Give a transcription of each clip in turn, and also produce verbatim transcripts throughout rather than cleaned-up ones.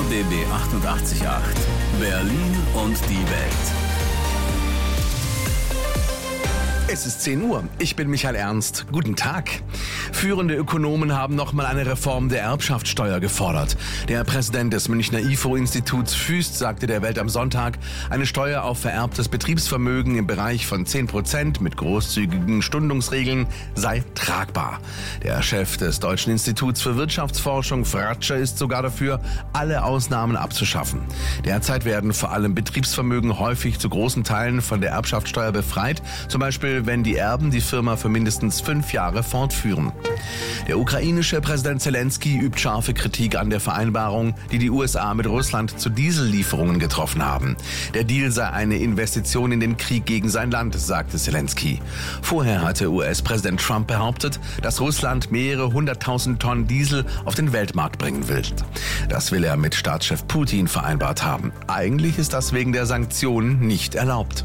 B B achtundachtzig Komma acht. Berlin und die Welt. Es ist zehn Uhr. Ich bin Michael Ernst. Guten Tag. Führende Ökonomen haben nochmal eine Reform der Erbschaftssteuer gefordert. Der Präsident des Münchner I F O-Instituts Füst sagte der Welt am Sonntag, eine Steuer auf vererbtes Betriebsvermögen im Bereich von zehn Prozent mit großzügigen Stundungsregeln sei tragbar. Der Chef des Deutschen Instituts für Wirtschaftsforschung, Fratscher, ist sogar dafür, alle Ausnahmen abzuschaffen. Derzeit werden vor allem Betriebsvermögen häufig zu großen Teilen von der Erbschaftssteuer befreit, zum Beispiel wenn die Erben die Firma für mindestens fünf Jahre fortführen. Der ukrainische Präsident Zelensky übt scharfe Kritik an der Vereinbarung, die die U S A mit Russland zu Diesellieferungen getroffen haben. Der Deal sei eine Investition in den Krieg gegen sein Land, sagte Zelensky. Vorher hatte U S-Präsident Trump behauptet, dass Russland mehrere hunderttausend Tonnen Diesel auf den Weltmarkt bringen will. Das will er mit Staatschef Putin vereinbart haben. Eigentlich ist das wegen der Sanktionen nicht erlaubt.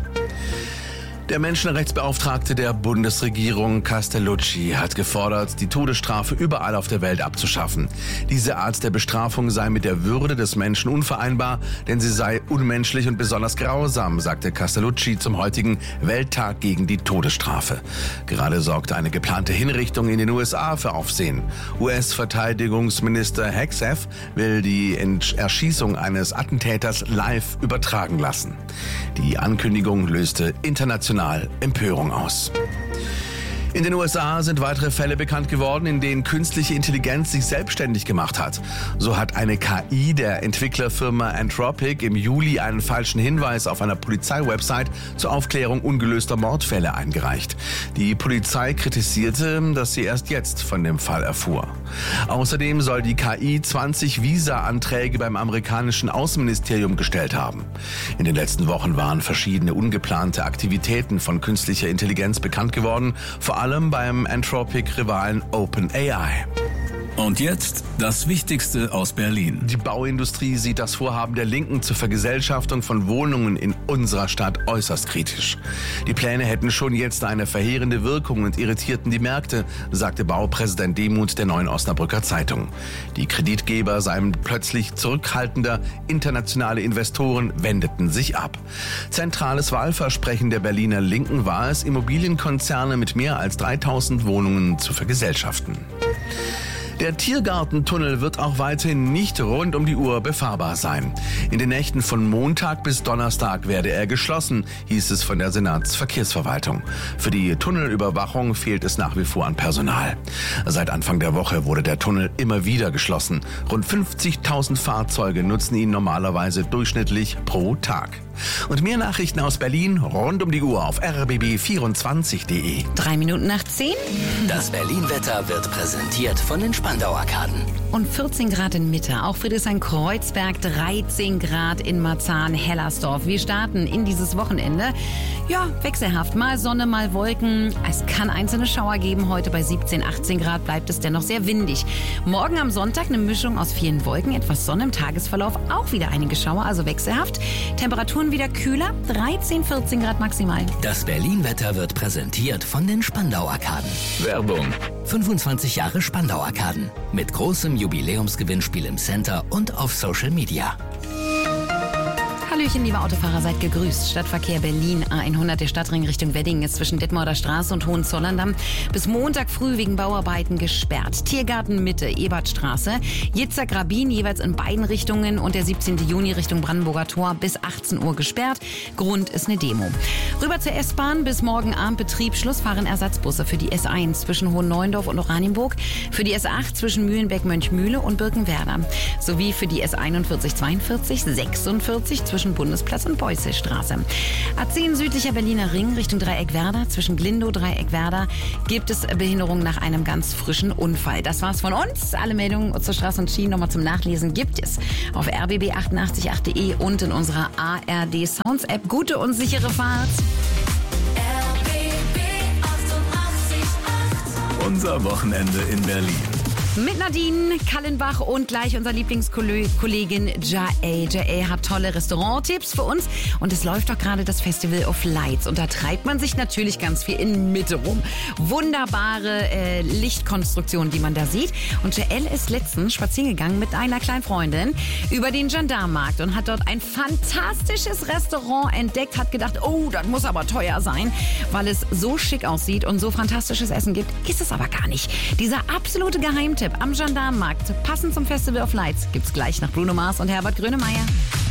Der Menschenrechtsbeauftragte der Bundesregierung Castellucci hat gefordert, die Todesstrafe überall auf der Welt abzuschaffen. Diese Art der Bestrafung sei mit der Würde des Menschen unvereinbar, denn sie sei unmenschlich und besonders grausam, sagte Castellucci zum heutigen Welttag gegen die Todesstrafe. Gerade sorgte eine geplante Hinrichtung in den U S A für Aufsehen. U S-Verteidigungsminister Hegseth will die Erschießung eines Attentäters live übertragen lassen. Die Ankündigung löste international Empörung aus. In den U S A sind weitere Fälle bekannt geworden, in denen künstliche Intelligenz sich selbstständig gemacht hat. So hat eine K I der Entwicklerfirma Anthropic im Juli einen falschen Hinweis auf einer Polizeiwebsite zur Aufklärung ungelöster Mordfälle eingereicht. Die Polizei kritisierte, dass sie erst jetzt von dem Fall erfuhr. Außerdem soll die K I zwanzig Visa-Anträge beim amerikanischen Außenministerium gestellt haben. In den letzten Wochen waren verschiedene ungeplante Aktivitäten von künstlicher Intelligenz bekannt geworden, vor allem beim Anthropic-Rivalen OpenAI. Und jetzt das Wichtigste aus Berlin. Die Bauindustrie sieht das Vorhaben der Linken zur Vergesellschaftung von Wohnungen in unserer Stadt äußerst kritisch. Die Pläne hätten schon jetzt eine verheerende Wirkung und irritierten die Märkte, sagte Baupräsident Demuth der Neuen Osnabrücker Zeitung. Die Kreditgeber seien plötzlich zurückhaltender, internationale Investoren wendeten sich ab. Zentrales Wahlversprechen der Berliner Linken war es, Immobilienkonzerne mit mehr als dreitausend Wohnungen zu vergesellschaften. Der Tiergartentunnel wird auch weiterhin nicht rund um die Uhr befahrbar sein. In den Nächten von Montag bis Donnerstag werde er geschlossen, hieß es von der Senatsverkehrsverwaltung. Für die Tunnelüberwachung fehlt es nach wie vor an Personal. Seit Anfang der Woche wurde der Tunnel immer wieder geschlossen. Rund fünfzigtausend Fahrzeuge nutzen ihn normalerweise durchschnittlich pro Tag. Und mehr Nachrichten aus Berlin rund um die Uhr auf r b b vierundzwanzig punkt d e. Drei Minuten nach zehn. Das Berlin-Wetter wird präsentiert von den Spandau-Arkaden. Und vierzehn Grad in Mitte, auch Friedrichshain-Kreuzberg, dreizehn Grad in Marzahn-Hellersdorf. Wir starten in dieses Wochenende. Ja, wechselhaft. Mal Sonne, mal Wolken. Es kann einzelne Schauer geben. Heute bei siebzehn, achtzehn Grad bleibt es dennoch sehr windig. Morgen am Sonntag eine Mischung aus vielen Wolken, etwas Sonne im Tagesverlauf, auch wieder einige Schauer, also wechselhaft. Temperaturen wieder kühler, dreizehn, vierzehn Grad maximal. Das Berlin-Wetter wird präsentiert von den Spandau-Arkaden. Werbung. fünfundzwanzig Jahre Spandau-Arkaden. Mit großem Jubiläumsgewinnspiel im Center und auf Social Media. Hallöchen, liebe Autofahrer, seid gegrüßt. Stadtverkehr Berlin, A hundert, der Stadtring Richtung Wedding ist zwischen Detmolder Straße und Hohenzollern-Damm bis Montag früh wegen Bauarbeiten gesperrt. Tiergarten Mitte, Ebertstraße, Jitzak-Rabin jeweils in beiden Richtungen und der siebzehnten Juni Richtung Brandenburger Tor bis achtzehn Uhr gesperrt. Grund ist eine Demo. Rüber zur S-Bahn, bis morgen Abend Betrieb. Schluss fahren Ersatzbusse für die S eins zwischen Hohenneuendorf und Oranienburg, für die S acht zwischen Mühlenbeck-Mönchmühle und Birkenwerder, sowie für die S einundvierzig, zweiundvierzig, sechsundvierzig zwischen Bundesplatz und Beuyssestraße. A zehn südlicher Berliner Ring Richtung Dreieckwerder, zwischen Glindow, Dreieckwerder gibt es Behinderung nach einem ganz frischen Unfall. Das war's von uns. Alle Meldungen zur Straße und Schienen nochmal zum Nachlesen gibt es auf r b b achtundachtzig punkt acht punkt d e und in unserer A R D Sounds App. Gute und sichere Fahrt. Unser Wochenende in Berlin. Mit Nadine Kallenbach und gleich unserer Lieblingskollegin Jael. Jael hat tolle Restauranttipps für uns und es läuft doch gerade das Festival of Lights und da treibt man sich natürlich ganz viel in Mitte rum. Wunderbare äh, Lichtkonstruktionen, die man da sieht. Und Jael ist letztens spazieren gegangen mit einer kleinen Freundin über den Gendarmenmarkt und hat dort ein fantastisches Restaurant entdeckt, hat gedacht, oh, das muss aber teuer sein, weil es so schick aussieht und so fantastisches Essen gibt. Ist es aber gar nicht. Dieser absolute Geheimtipp am Gendarmenmarkt, passend zum Festival of Lights, gibt's gleich nach Bruno Mars und Herbert Grönemeyer.